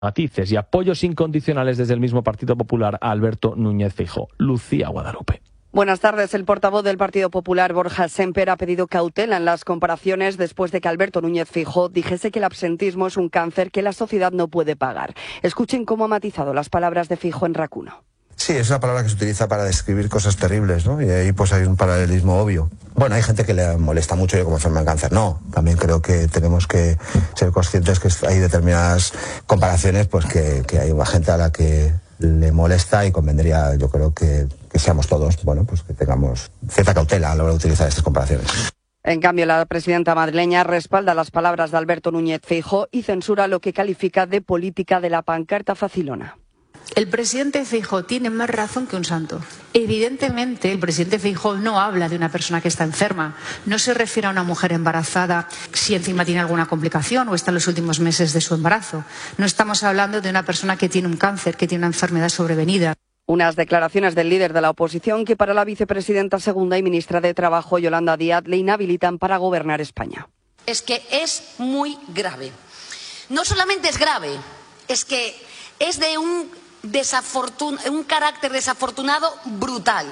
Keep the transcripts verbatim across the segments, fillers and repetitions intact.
matices y apoyos incondicionales desde el mismo Partido Popular a Alberto Núñez Feijóo. Lucía Guadalupe. Buenas tardes. El portavoz del Partido Popular, Borja Sémper, ha pedido cautela en las comparaciones después de que Alberto Núñez Feijóo dijese que el absentismo es un cáncer que la sociedad no puede pagar. Escuchen cómo ha matizado las palabras de Feijóo en Racuno. Sí, es una palabra que se utiliza para describir cosas terribles, ¿no? Y ahí pues hay un paralelismo obvio. Bueno, hay gente que le molesta mucho yo como enferma de cáncer. No, también creo que tenemos que ser conscientes que hay determinadas comparaciones pues que, que hay una gente a la que le molesta y convendría, yo creo que, que seamos todos, bueno, pues que tengamos cierta cautela a la hora de utilizar estas comparaciones. En cambio, la presidenta madrileña respalda las palabras de Alberto Núñez Feijóo y censura lo que califica de política de la pancarta facilona. El presidente Feijóo tiene más razón que un santo. Evidentemente, el presidente Feijóo no habla de una persona que está enferma, no se refiere a una mujer embarazada si encima tiene alguna complicación o está en los últimos meses de su embarazo. No estamos hablando de una persona que tiene un cáncer, que tiene una enfermedad sobrevenida. Unas declaraciones del líder de la oposición que para la vicepresidenta segunda y ministra de Trabajo, Yolanda Díaz, le inhabilitan para gobernar España. Es que es muy grave. No solamente es grave, es que es de un Desafortun- un carácter desafortunado brutal.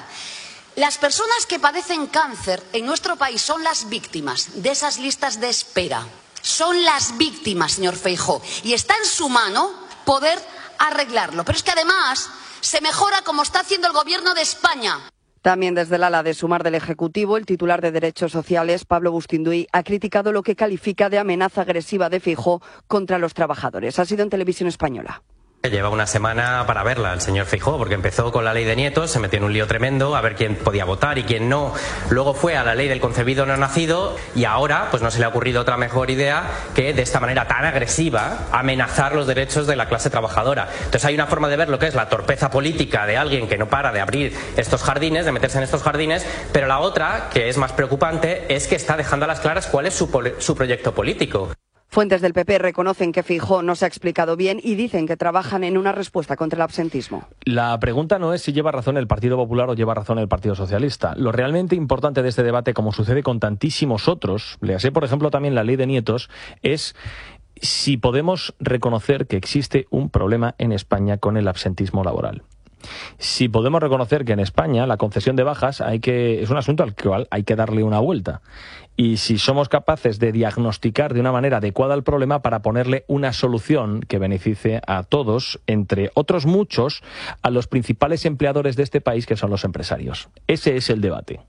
Las personas que padecen cáncer en nuestro país son las víctimas de esas listas de espera. Son las víctimas, señor Feijóo, y está en su mano poder arreglarlo. Pero es que además se mejora como está haciendo el Gobierno de España. También desde el ala de Sumar del Ejecutivo, el titular de Derechos Sociales, Pablo Bustinduy, ha criticado lo que califica de amenaza agresiva de Feijóo contra los trabajadores. Ha sido en Televisión Española. Lleva una semana para verla el señor Feijóo, porque empezó con la ley de nietos, se metió en un lío tremendo a ver quién podía votar y quién no. Luego fue a la ley del concebido no nacido y ahora pues no se le ha ocurrido otra mejor idea que de esta manera tan agresiva amenazar los derechos de la clase trabajadora. Entonces hay una forma de ver lo que es la torpeza política de alguien que no para de abrir estos jardines, de meterse en estos jardines, pero la otra, que es más preocupante, es que está dejando a las claras cuál es su, su proyecto político. Fuentes del P P reconocen que Feijóo no se ha explicado bien y dicen que trabajan en una respuesta contra el absentismo. La pregunta no es si lleva razón el Partido Popular o lleva razón el Partido Socialista. Lo realmente importante de este debate, como sucede con tantísimos otros, léase por ejemplo también la ley de nietos, es si podemos reconocer que existe un problema en España con el absentismo laboral. Si podemos reconocer que en España la concesión de bajas hay que, es un asunto al cual hay que darle una vuelta. Y si somos capaces de diagnosticar de una manera adecuada el problema para ponerle una solución que beneficie a todos, entre otros muchos, a los principales empleadores de este país, que son los empresarios. Ese es el debate.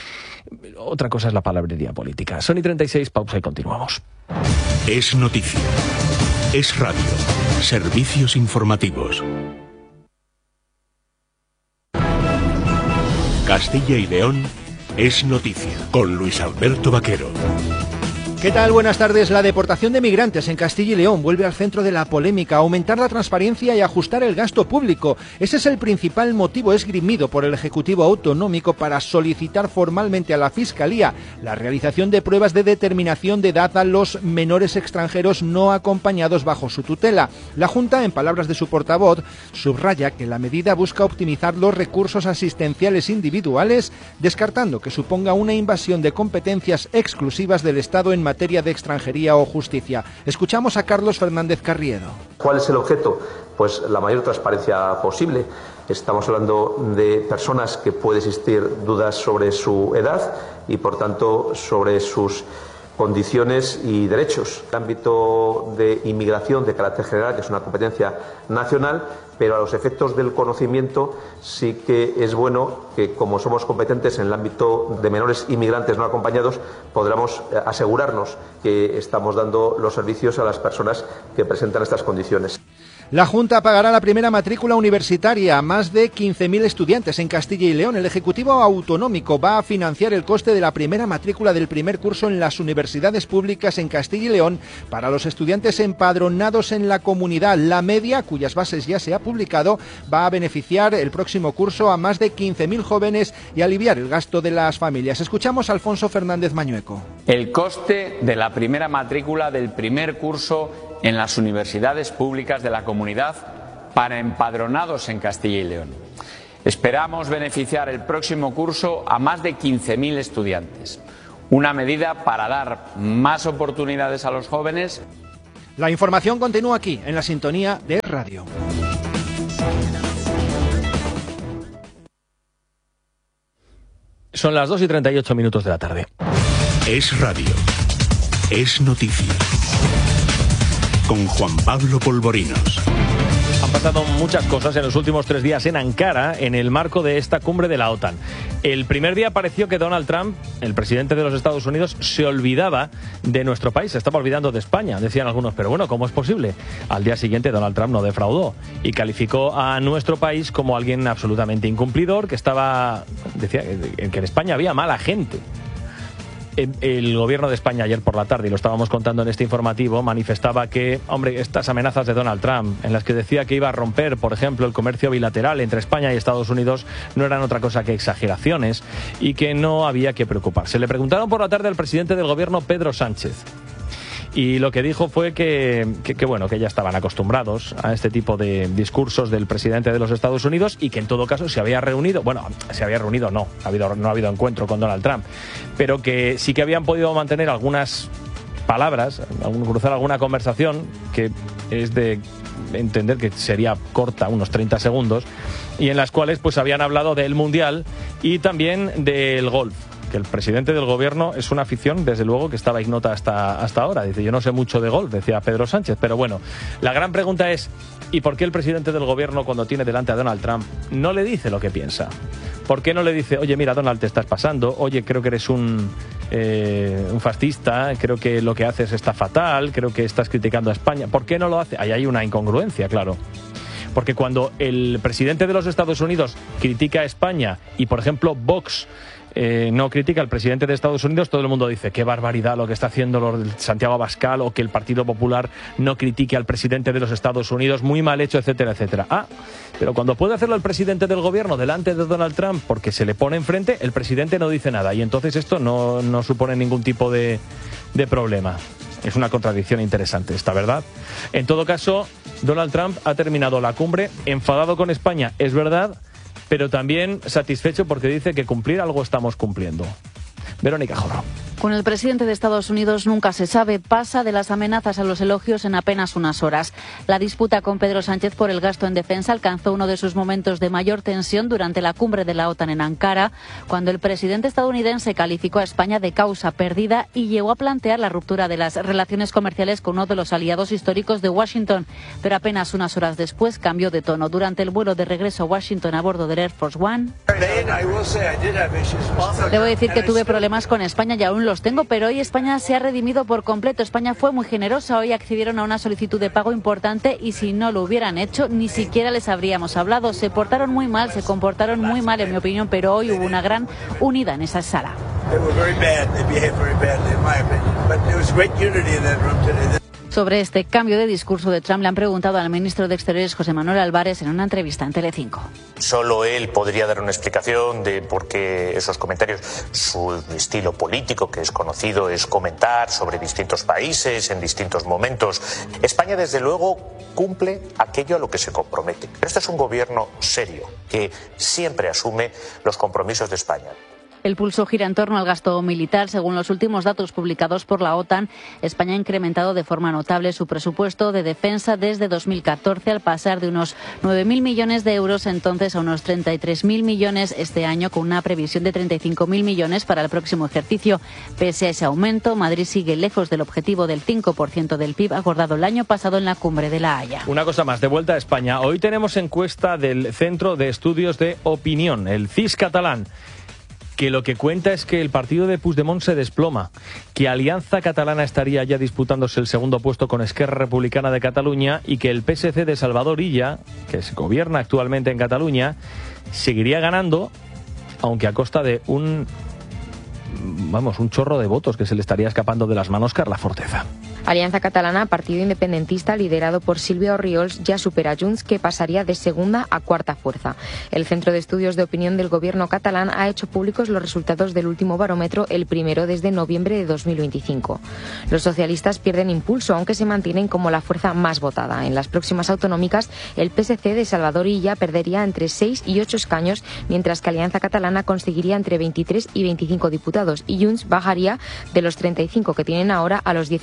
Otra cosa es la palabrería política. Son y treinta y seis, pausa y continuamos. Es noticia. Es radio. Servicios informativos. Castilla y León es noticia, con Luis Alberto Vaquero. ¿Qué tal? Buenas tardes. La deportación de migrantes en Castilla y León vuelve al centro de la polémica, aumentar la transparencia y ajustar el gasto público. Ese es el principal motivo esgrimido por el Ejecutivo Autonómico para solicitar formalmente a la Fiscalía la realización de pruebas de determinación de edad a los menores extranjeros no acompañados bajo su tutela. La Junta, en palabras de su portavoz, subraya que la medida busca optimizar los recursos asistenciales individuales, descartando que suponga una invasión de competencias exclusivas del Estado en materia de extranjería o justicia. Escuchamos a Carlos Fernández Carriedo. ¿Cuál es el objeto? Pues la mayor transparencia posible. Estamos hablando de personas que puede existir dudas sobre su edad y, por tanto, sobre sus condiciones y derechos. El ámbito de inmigración de carácter general, que es una competencia nacional, pero a los efectos del conocimiento sí que es bueno que, como somos competentes en el ámbito de menores inmigrantes no acompañados, podamos asegurarnos que estamos dando los servicios a las personas que presentan estas condiciones. La Junta pagará la primera matrícula universitaria a más de quince mil estudiantes en Castilla y León. El Ejecutivo Autonómico va a financiar el coste de la primera matrícula del primer curso en las universidades públicas en Castilla y León para los estudiantes empadronados en la comunidad. La media, cuyas bases ya se ha publicado, va a beneficiar el próximo curso a más de quince mil jóvenes y aliviar el gasto de las familias. Escuchamos a Alfonso Fernández Mañueco. El coste de la primera matrícula del primer curso en las universidades públicas de la comunidad para empadronados en Castilla y León. Esperamos beneficiar el próximo curso a más de quince mil estudiantes. Una medida para dar más oportunidades a los jóvenes. La información continúa aquí, en la sintonía de Radio. Son las dos y treinta y ocho minutos de la tarde. Es radio. Es noticia. Con Juan Pablo Polvorinos. Han pasado muchas cosas en los últimos tres días en Ankara en el marco de esta cumbre de la OTAN. El primer día pareció que Donald Trump, el presidente de los Estados Unidos, se olvidaba de nuestro país, se estaba olvidando de España, decían algunos, pero bueno, ¿cómo es posible? Al día siguiente Donald Trump no defraudó y calificó a nuestro país como alguien absolutamente incumplidor, que estaba, decía que en España había mala gente. El gobierno de España ayer por la tarde, y lo estábamos contando en este informativo, manifestaba que, hombre, estas amenazas de Donald Trump, en las que decía que iba a romper, por ejemplo, el comercio bilateral entre España y Estados Unidos, no eran otra cosa que exageraciones y que no había que preocuparse. Le preguntaron por la tarde al presidente del gobierno, Pedro Sánchez. Y lo que dijo fue que, que, que, bueno, que ya estaban acostumbrados a este tipo de discursos del presidente de los Estados Unidos y que en todo caso se había reunido, bueno, se había reunido no, ha habido, no ha habido encuentro con Donald Trump, pero que sí que habían podido mantener algunas palabras, cruzar alguna conversación que es de entender que sería corta, unos treinta segundos, y en las cuales pues habían hablado del Mundial y también del golf. Que el presidente del gobierno es una afición, desde luego, que estaba ignota hasta, hasta ahora. Dice, yo no sé mucho de golf, decía Pedro Sánchez. Pero bueno, la gran pregunta es, ¿y por qué el presidente del gobierno, cuando tiene delante a Donald Trump, no le dice lo que piensa? ¿Por qué no le dice, oye, mira, Donald, te estás pasando, oye, creo que eres un, eh, un fascista, creo que lo que haces está fatal, creo que estás criticando a España? ¿Por qué no lo hace? Ahí hay una incongruencia, claro. Porque cuando el presidente de los Estados Unidos critica a España y, por ejemplo, Vox Eh, no critica al presidente de Estados Unidos, todo el mundo dice qué barbaridad lo que está haciendo Santiago Abascal, o que el Partido Popular no critique al presidente de los Estados Unidos, muy mal hecho, etcétera, etcétera. Ah, pero cuando puede hacerlo el presidente del gobierno delante de Donald Trump porque se le pone enfrente, el presidente no dice nada y entonces esto no, no supone ningún tipo de, de problema. Es una contradicción interesante esta, ¿verdad? En todo caso, Donald Trump ha terminado la cumbre enfadado con España, es verdad, pero también satisfecho porque dice que cumplir algo estamos cumpliendo. Verónica Jorro. Con el presidente de Estados Unidos nunca se sabe, pasa de las amenazas a los elogios en apenas unas horas. La disputa con Pedro Sánchez por el gasto en defensa alcanzó uno de sus momentos de mayor tensión durante la cumbre de la OTAN en Ankara, cuando el presidente estadounidense calificó a España de causa perdida y llegó a plantear la ruptura de las relaciones comerciales con uno de los aliados históricos de Washington. Pero apenas unas horas después cambió de tono. Durante el vuelo de regreso a Washington a bordo del Air Force One, debo decir que tuve problemas con España y aún los tengo, pero hoy España se ha redimido por completo. España fue muy generosa, hoy accedieron a una solicitud de pago importante y si no lo hubieran hecho ni siquiera les habríamos hablado. Se portaron muy mal, se comportaron muy mal en mi opinión, pero hoy hubo una gran unidad en esa sala. Sobre este cambio de discurso de Trump le han preguntado al ministro de Exteriores, José Manuel Álvarez, en una entrevista en Telecinco. Solo él podría dar una explicación de por qué esos comentarios. Su estilo político, que es conocido, es comentar sobre distintos países en distintos momentos. España, desde luego, cumple aquello a lo que se compromete. Pero este es un gobierno serio, que siempre asume los compromisos de España. El pulso gira en torno al gasto militar. Según los últimos datos publicados por la OTAN, España ha incrementado de forma notable su presupuesto de defensa desde dos mil catorce, al pasar de unos nueve mil millones de euros entonces a unos treinta y tres mil millones este año, con una previsión de treinta y cinco mil millones para el próximo ejercicio. Pese a ese aumento, Madrid sigue lejos del objetivo del cinco por ciento del P I B acordado el año pasado en la cumbre de La Haya. Una cosa más, de vuelta a España. Hoy tenemos encuesta del Centro de Estudios de Opinión, el C I S catalán, que lo que cuenta es que el partido de Puigdemont se desploma, que Alianza Catalana estaría ya disputándose el segundo puesto con Esquerra Republicana de Cataluña y que el P S C de Salvador Illa, que se gobierna actualmente en Cataluña, seguiría ganando, aunque a costa de un, vamos, un chorro de votos que se le estaría escapando de las manos Carla Forteza. Alianza Catalana, partido independentista liderado por Sílvia Orriols, ya supera a Junts, que pasaría de segunda a cuarta fuerza. El Centro de Estudios de Opinión del Gobierno catalán ha hecho públicos los resultados del último barómetro, el primero desde noviembre de dos mil veinticinco. Los socialistas pierden impulso, aunque se mantienen como la fuerza más votada. En las próximas autonómicas, el P S C de Salvador Illa perdería entre seis y ocho escaños, mientras que Alianza Catalana conseguiría entre veintitrés y veinticinco diputados, y Junts bajaría de los treinta y cinco que tienen ahora a los dieciséis o diecisiete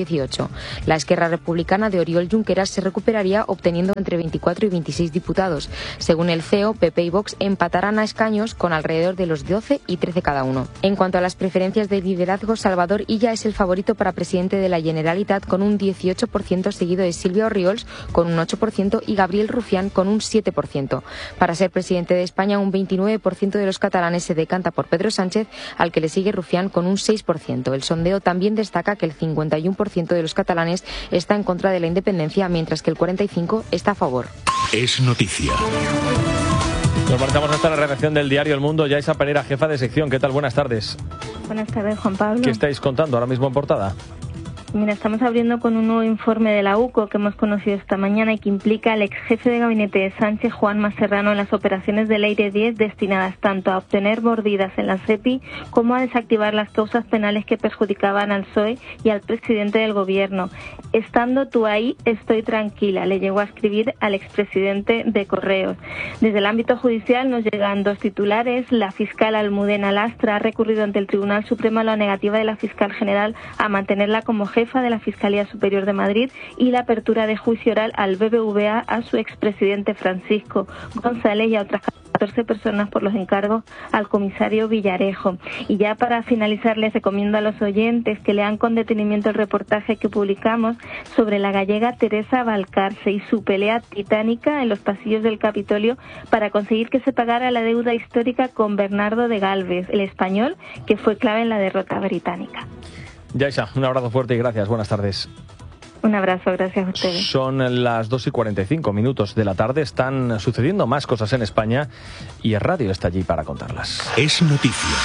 dieciocho. La Esquerra Republicana de Oriol Junqueras se recuperaría obteniendo entre veinticuatro y veintiséis diputados. Según el C E O, P P y Vox empatarán a escaños con alrededor de los doce y trece cada uno. En cuanto a las preferencias de liderazgo, Salvador Illa es el favorito para presidente de la Generalitat con un dieciocho por ciento, seguido de Silvia Orriols con un ocho por ciento y Gabriel Rufián con un siete por ciento. Para ser presidente de España, un veintinueve por ciento de los catalanes se decanta por Pedro Sánchez, al que le sigue Rufián con un seis por ciento. El sondeo también destaca que el cincuenta y uno por ciento de los catalanes está en contra de la independencia, mientras que el cuarenta y cinco por ciento está a favor. Es noticia. Nos marchamos hasta la redacción del diario El Mundo. Yaisa Pereira, jefa de sección. ¿Qué tal? Buenas tardes. Buenas tardes, Juan Pablo. ¿Qué estáis contando ahora mismo en portada? Mira, estamos abriendo con un nuevo informe de la U C O que hemos conocido esta mañana y que implica al ex jefe de gabinete de Sánchez, Juanma Serrano, en las operaciones del Aire diez destinadas tanto a obtener mordidas en la SEPI como a desactivar las causas penales que perjudicaban al P S O E y al presidente del gobierno. Estando tú ahí, estoy tranquila, le llegó a escribir al expresidente de Correos. Desde el ámbito judicial nos llegan dos titulares. La fiscal Almudena Lastra ha recurrido ante el Tribunal Supremo a la negativa de la fiscal general a mantenerla como jefe de la Fiscalía Superior de Madrid y la apertura de juicio oral al B B V A a su expresidente Francisco González y a otras catorce personas por los encargos al comisario Villarejo. Y ya para finalizar, les recomiendo a los oyentes que lean con detenimiento el reportaje que publicamos sobre la gallega Teresa Valcarce y su pelea titánica en los pasillos del Capitolio para conseguir que se pagara la deuda histórica con Bernardo de Galvez, el español que fue clave en la derrota británica. Yaisa, un abrazo fuerte y gracias. Buenas tardes. Un abrazo, gracias a ustedes. Son las dos y cuarenta y cinco minutos de la tarde. Están sucediendo más cosas en España y el radio está allí para contarlas. Es noticia.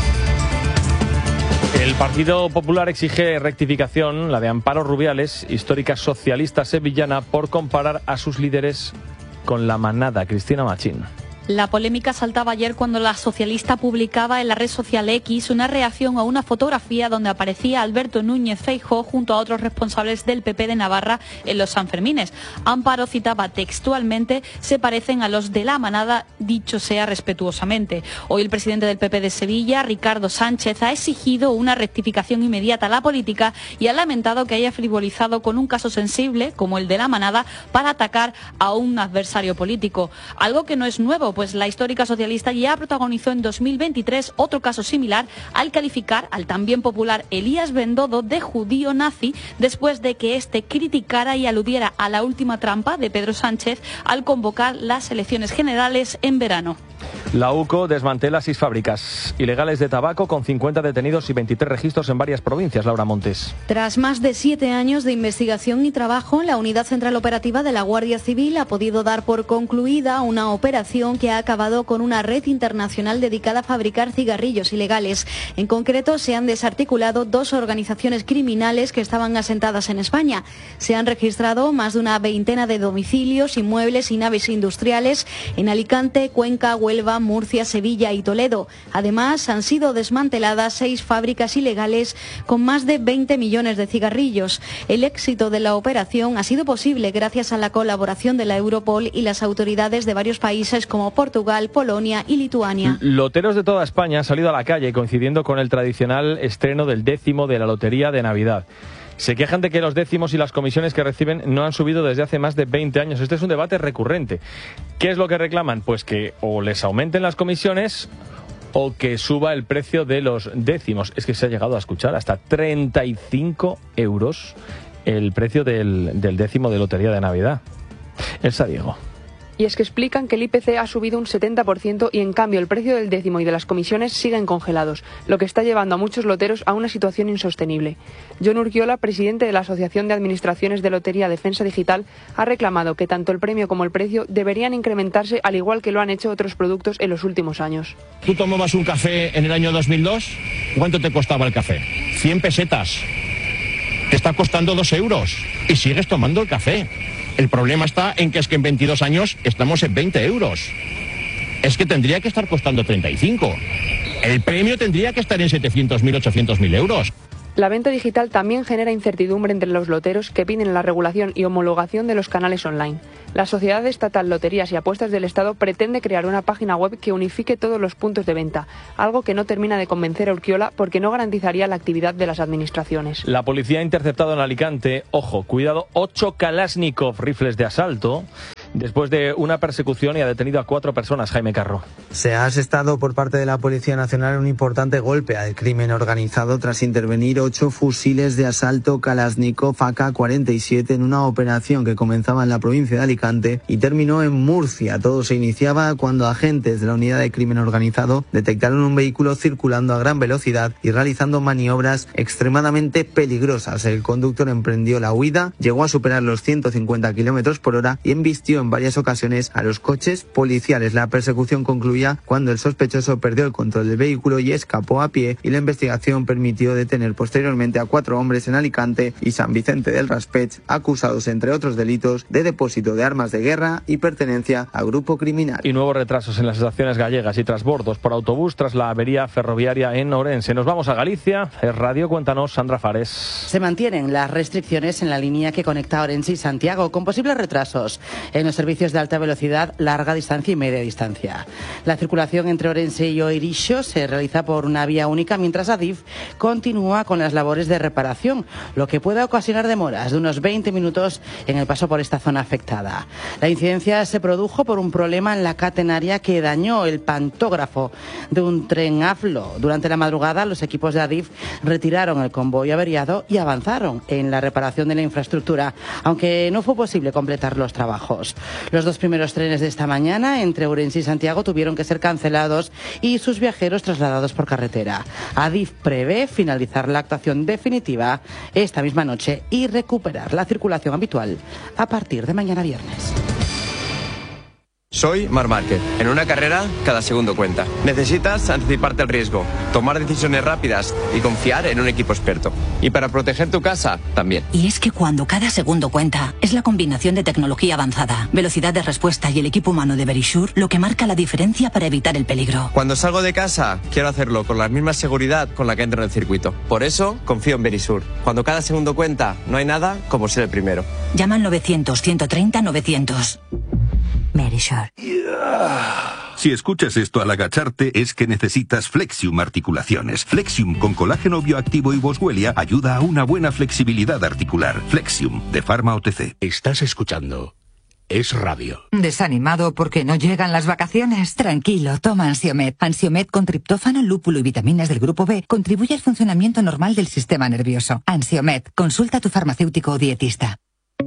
El Partido Popular exige rectificación, la de Amparo Rubiales, histórica socialista sevillana, por comparar a sus líderes con la manada. Cristina Machín. La polémica saltaba ayer cuando la socialista publicaba en la red social X una reacción a una fotografía donde aparecía Alberto Núñez Feijóo junto a otros responsables del P P de Navarra en los Sanfermines. Amparo citaba textualmente: se parecen a los de la manada, dicho sea respetuosamente. Hoy el presidente del P P de Sevilla, Ricardo Sánchez, ha exigido una rectificación inmediata a la política y ha lamentado que haya frivolizado con un caso sensible como el de la manada para atacar a un adversario político. Algo que no es nuevo, pues la histórica socialista ya protagonizó en dos mil veintitrés otro caso similar al calificar al también popular Elías Bendodo de judío nazi después de que éste criticara y aludiera a la última trampa de Pedro Sánchez al convocar las elecciones generales en verano. La U C O desmantela seis fábricas ilegales de tabaco con cincuenta detenidos y veintitrés registros en varias provincias. Laura Montes. Tras más de siete años de investigación y trabajo, la Unidad Central Operativa de la Guardia Civil ha podido dar por concluida una operación que ha acabado con una red internacional dedicada a fabricar cigarrillos ilegales. En concreto, se han desarticulado dos organizaciones criminales que estaban asentadas en España. Se han registrado más de una veintena de domicilios, inmuebles y naves industriales en Alicante, Cuenca, Huelva, Murcia, Sevilla y Toledo. Además, han sido desmanteladas seis fábricas ilegales con más de veinte millones de cigarrillos. El éxito de la operación ha sido posible gracias a la colaboración de la Europol y las autoridades de varios países como Portugal, Polonia y Lituania. Loteros de toda España han salido a la calle coincidiendo con el tradicional estreno del décimo de la Lotería de Navidad. Se quejan de que los décimos y las comisiones que reciben no han subido desde hace más de veinte años. Este es un debate recurrente. ¿Qué es lo que reclaman? Pues que o les aumenten las comisiones o que suba el precio de los décimos. Es que se ha llegado a escuchar hasta treinta y cinco euros el precio del, del décimo de Lotería de Navidad. Elsa Diego. Y es que explican que el I P C ha subido un setenta por ciento y en cambio el precio del décimo y de las comisiones siguen congelados, lo que está llevando a muchos loteros a una situación insostenible. John Urquiola, presidente de la Asociación de Administraciones de Lotería Defensa Digital, ha reclamado que tanto el premio como el precio deberían incrementarse al igual que lo han hecho otros productos en los últimos años. ¿Tú tomabas un café en el año dos mil dos? ¿Cuánto te costaba el café? cien pesetas. Te está costando dos euros y sigues tomando el café. El problema está en que es que en veintidós años estamos en veinte euros. Es que tendría que estar costando treinta y cinco. El premio tendría que estar en setecientos mil, ochocientos mil euros. La venta digital también genera incertidumbre entre los loteros que piden la regulación y homologación de los canales online. La Sociedad Estatal Loterías y Apuestas del Estado pretende crear una página web que unifique todos los puntos de venta, algo que no termina de convencer a Urquiola porque no garantizaría la actividad de las administraciones. La policía ha interceptado en Alicante, ojo, cuidado, ocho Kalashnikov, rifles de asalto, después de una persecución y ha detenido a cuatro personas. Jaime Carro. Se ha asestado por parte de la Policía Nacional un importante golpe al crimen organizado tras intervenir ocho fusiles de asalto Kalashnikov A K cuarenta y siete en una operación que comenzaba en la provincia de Alicante y terminó en Murcia. Todo se iniciaba cuando agentes de la unidad de crimen organizado detectaron un vehículo circulando a gran velocidad y realizando maniobras extremadamente peligrosas. El conductor emprendió la huida, llegó a superar los ciento cincuenta kilómetros por hora y embistió en varias ocasiones a los coches policiales. La persecución concluía cuando el sospechoso perdió el control del vehículo y escapó a pie, y la investigación permitió detener posteriormente a cuatro hombres en Alicante y San Vicente del Raspeig, acusados entre otros delitos de depósito de armas de guerra y pertenencia a grupo criminal. Y nuevos retrasos en las estaciones gallegas y transbordos por autobús tras la avería ferroviaria en Orense. Nos vamos a Galicia. Es Radio, cuéntanos, Sandra Fares. Se mantienen las restricciones en la línea que conecta Orense y Santiago, con posibles retrasos en los servicios de alta velocidad, larga distancia y media distancia. La circulación entre Orense y Oirixo se realiza por una vía única, mientras Adif continúa con las labores de reparación, lo que puede ocasionar demoras de unos veinte minutos en el paso por esta zona afectada. La incidencia se produjo por un problema en la catenaria que dañó el pantógrafo de un tren AFLO. Durante la madrugada, los equipos de Adif retiraron el convoy averiado y avanzaron en la reparación de la infraestructura, aunque no fue posible completar los trabajos. Los dos primeros trenes de esta mañana entre Ourense y Santiago tuvieron que ser cancelados y sus viajeros trasladados por carretera. Adif prevé finalizar la actuación definitiva esta misma noche y recuperar la circulación habitual a partir de mañana viernes. Soy Marc Márquez. En una carrera, cada segundo cuenta. Necesitas anticiparte al riesgo, tomar decisiones rápidas y confiar en un equipo experto. Y para proteger tu casa, también. Y es que cuando cada segundo cuenta, es la combinación de tecnología avanzada, velocidad de respuesta y el equipo humano de Verisure lo que marca la diferencia para evitar el peligro. Cuando salgo de casa, quiero hacerlo con la misma seguridad con la que entro en el circuito. Por eso, confío en Verisure. Cuando cada segundo cuenta, no hay nada como ser el primero. Llama al novecientos, ciento treinta, novecientos. Verisure. Si escuchas esto al agacharte es que necesitas Flexium Articulaciones. Flexium con colágeno bioactivo y boswellia ayuda a una buena flexibilidad articular. Flexium, de Pharma O T C. Estás escuchando Es Radio. ¿Desanimado porque no llegan las vacaciones? Tranquilo, toma Ansiomed. Ansiomed con triptófano, lúpulo y vitaminas del grupo B contribuye al funcionamiento normal del sistema nervioso. Ansiomed, consulta a tu farmacéutico o dietista.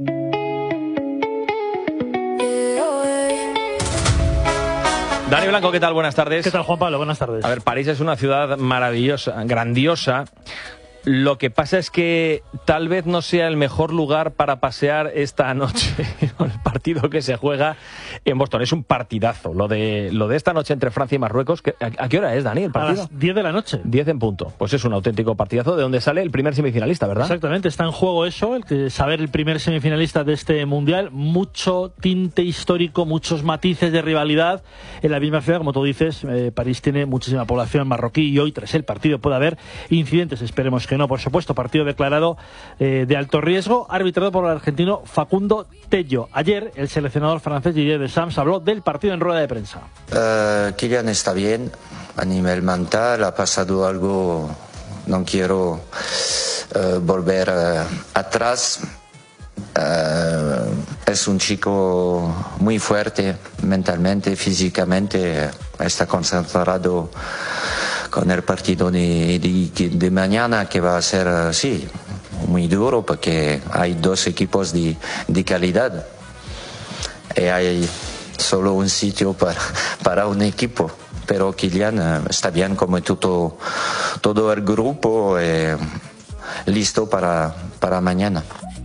Dani Blanco, ¿qué tal? Buenas tardes. ¿Qué tal, Juan Pablo? Buenas tardes. A ver, París es una ciudad maravillosa, grandiosa. Lo que pasa es que tal vez no sea el mejor lugar para pasear esta noche con el partido que se juega en Boston. Es un partidazo. Lo de lo de esta noche entre Francia y Marruecos. ¿A, a qué hora es, Dani, el partido? A las diez de la noche. diez en punto. Pues es un auténtico partidazo de donde sale el primer semifinalista, ¿verdad? Exactamente. Está en juego eso, el que saber el primer semifinalista de este Mundial. Mucho tinte histórico, muchos matices de rivalidad en la misma ciudad. Como tú dices, eh, París tiene muchísima población marroquí y hoy, tras el partido, puede haber incidentes. Esperemos que no, por supuesto. Partido declarado eh, de alto riesgo, arbitrado por el argentino Facundo Tello. Ayer, el seleccionador francés Didier Deschamps habló del partido en rueda de prensa. Uh, Kylian está bien a nivel mental, ha pasado algo, no quiero uh, volver uh, atrás. Uh, es un chico muy fuerte mentalmente, físicamente, está concentrado con el partido de, de, de mañana, que va a ser, uh, sí, muy duro porque hay dos equipos de, de calidad y hay solo un sitio para, para un equipo. Pero Kylian uh, está bien como todo, todo el grupo, eh, listo para, para mañana.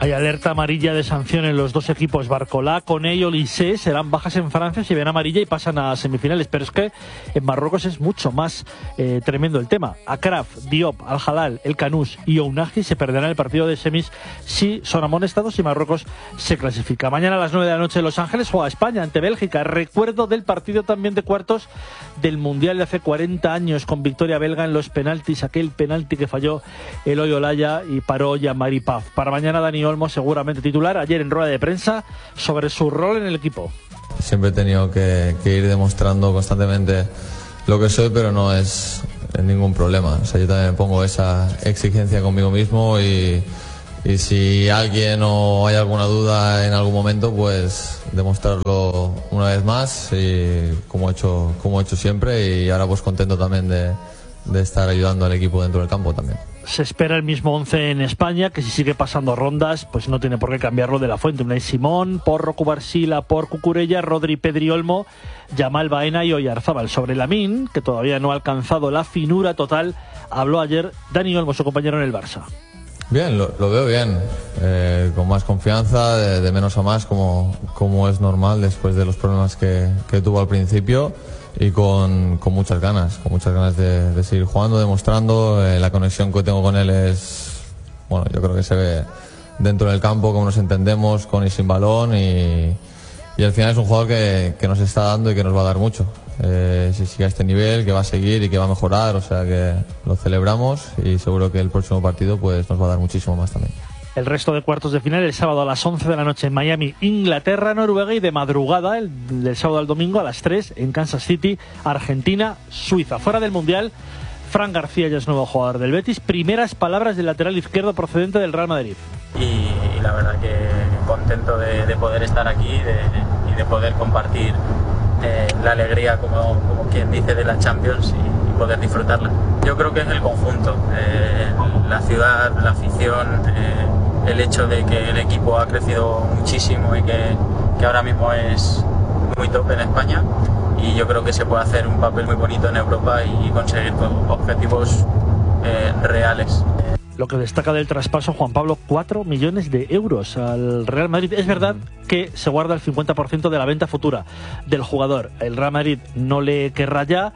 Hay alerta amarilla de sanción en los dos equipos. Barcolá, Koné y Olysée serán bajas en Francia, si ven amarilla y pasan a semifinales. Pero es que en Marruecos es mucho más eh, tremendo el tema. Akraf, Diop, Al-Halal, El Canús y Ounahi se perderán el partido de semis si son amonestados y Marruecos se clasifica. Mañana a las nueve de la noche en Los Ángeles juega España ante Bélgica. Recuerdo del partido también de cuartos del Mundial de hace cuarenta años con victoria belga en los penaltis. Aquel penalti que falló Eloy Olaya y paró Jean-Marie Paf. Para mañana Dani Olmo seguramente titular, ayer en rueda de prensa sobre su rol en el equipo. Siempre he tenido que, que ir demostrando constantemente lo que soy, pero no es ningún problema. O sea, yo también pongo esa exigencia conmigo mismo y, y si alguien o hay alguna duda en algún momento, pues demostrarlo una vez más y como he hecho, como he hecho siempre, y ahora pues contento también de, de estar ayudando al equipo dentro del campo también. Se espera el mismo once en España, que si sigue pasando rondas, pues no tiene por qué cambiarlo de la fuente. Unai Simón, Porro, Cubarsila, Por Cucurella, Rodri, Pedri Olmo, Yamal Baena y Oyarzábal. Sobre Lamine, que todavía no ha alcanzado la finura total, habló ayer Dani Olmo, su compañero en el Barça. Bien, lo, lo veo bien, eh, con más confianza, de, de menos a más, como, como es normal después de los problemas que, que tuvo al principio. Y con, con muchas ganas, con muchas ganas de, de seguir jugando, demostrando. Eh, la conexión que tengo con él es, bueno, yo creo que se ve dentro del campo, cómo nos entendemos, con y sin balón, y, y al final es un jugador que, que nos está dando y que nos va a dar mucho. Eh, si sigue a este nivel, que va a seguir y que va a mejorar, o sea que lo celebramos y seguro que el próximo partido pues nos va a dar muchísimo más también. El resto de cuartos de final el sábado a las once de la noche en Miami, Inglaterra, Noruega, y de madrugada, el, del sábado al domingo a las tres en Kansas City, Argentina, Suiza. Fuera del Mundial, Fran García ya es nuevo jugador del Betis. Primeras palabras del lateral izquierdo procedente del Real Madrid. Y, y la verdad que contento de, de poder estar aquí de, y de poder compartir eh, la alegría, como, como quien dice, de la Champions y, y poder disfrutarla. Yo creo que es el conjunto, eh, la ciudad, la afición, eh, el hecho de que el equipo ha crecido muchísimo y que, que ahora mismo es muy top en España, y yo creo que se puede hacer un papel muy bonito en Europa y conseguir objetivos eh, reales. Lo que destaca del traspaso, Juan Pablo, cuatro millones de euros al Real Madrid. Es verdad que se guarda el cincuenta por ciento de la venta futura del jugador. El Real Madrid no le querrá ya.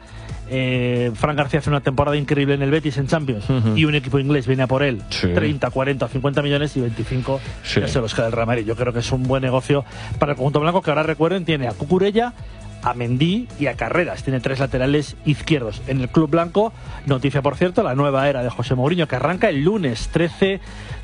Eh, Fran García hace una temporada increíble en el Betis en Champions, uh-huh. y un equipo inglés viene a por él, sí. treinta, cuarenta, cincuenta millones, y veinticinco sí. ya se los queda el Real Madrid. Yo creo que es un buen negocio para el conjunto blanco, que ahora, recuerden, tiene a Cucurella, a Mendy y a Carreras. Tiene tres laterales izquierdos en el club blanco. Noticia, por cierto, la nueva era de José Mourinho, que arranca el lunes trece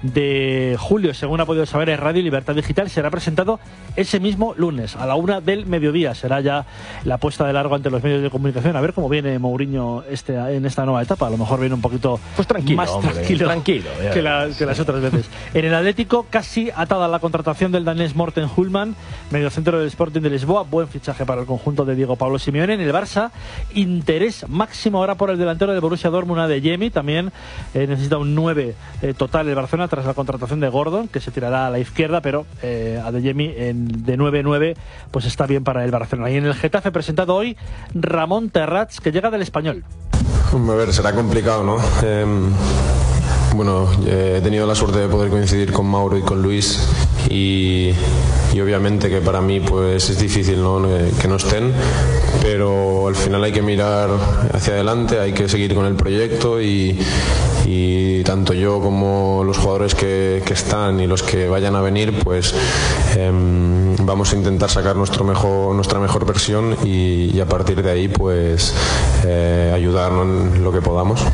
de julio, según ha podido saber en Radio Libertad Digital. Será presentado ese mismo lunes a la una del mediodía. Será ya la puesta de largo ante los medios de comunicación. A ver cómo viene Mourinho este, en esta nueva etapa. A lo mejor viene un poquito pues tranquilo, más hombre, tranquilo, tranquilo que, la, que las otras veces. En el Atlético, casi atada la contratación del danés Morten Hulman, mediocentro del Sporting de Lisboa. Buen fichaje para el conjunto de Diego Pablo Simeone. En el Barça, interés máximo ahora por el delantero de Borussia Dortmund, Adeyemi. También eh, necesita un nueve eh, total el Barcelona tras la contratación de Gordon, que se tirará a la izquierda, pero eh, Adeyemi en, de nueve nueve pues está bien para el Barcelona. Y en el Getafe, presentado hoy Ramón Terrats, que llega del Español. A ver, será complicado, ¿no? Eh, bueno, eh, he tenido la suerte de poder coincidir con Mauro y con Luis, y, y obviamente que para mí pues es difícil, ¿no?, que no estén, pero al final hay que mirar hacia adelante, hay que seguir con el proyecto, y, y tanto yo como los jugadores que, que están y los que vayan a venir, pues eh, vamos a intentar sacar nuestro mejor, nuestra mejor versión, y, y a partir de ahí pues eh, ayudarnos en lo que podamos.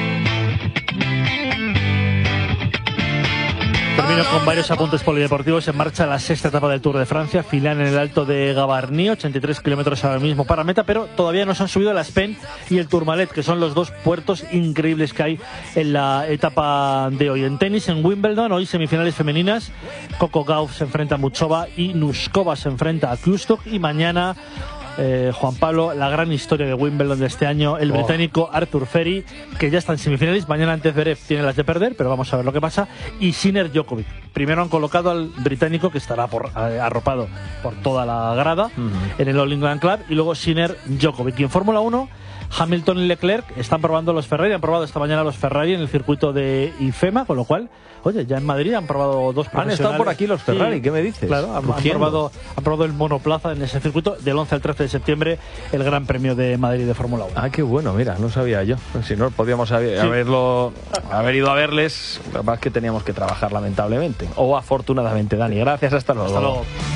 Termino con varios apuntes polideportivos. En marcha la sexta etapa del Tour de Francia, final en el Alto de Gavarnie, ochenta y tres kilómetros ahora mismo para meta, pero todavía no se han subido el Aspen y el Tourmalet, que son los dos puertos increíbles que hay en la etapa de hoy. En tenis, en Wimbledon, hoy semifinales femeninas, Coco Gauff se enfrenta a Muchova y Nuskova se enfrenta a Klustuk, y mañana Eh, Juan Pablo, la gran historia de Wimbledon de este año, el oh. británico Arthur Ferry, que ya está en semifinales. Mañana ante Zverev tiene las de perder, pero vamos a ver lo que pasa. Y Sinner Djokovic. Primero han colocado al británico, que estará por, eh, arropado por toda la grada, uh-huh. en el All England Club, y luego Sinner Djokovic. Y en Fórmula uno, Hamilton y Leclerc están probando los Ferrari, han probado esta mañana los Ferrari en el circuito de IFEMA, con lo cual, oye, ya en Madrid han probado dos profesionales. Han estado por aquí los Ferrari, sí, ¿qué me dices? Claro, han, han, probado, han probado el monoplaza en ese circuito del once al trece de septiembre, el Gran Premio de Madrid de Fórmula uno. Ah, qué bueno, mira, no sabía yo. Si no, podíamos haber, sí. haberlo, haber ido a verles, lo más que teníamos que trabajar lamentablemente. O afortunadamente, Dani. Gracias, hasta luego. Hasta luego.